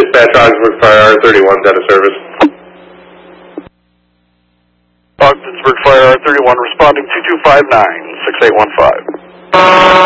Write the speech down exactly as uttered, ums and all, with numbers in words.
Dispatch, Ogdensburg Fire, R thirty-one, out of service. Ogdensburg Fire, R thirty-one, responding two two five nine, six eight one five.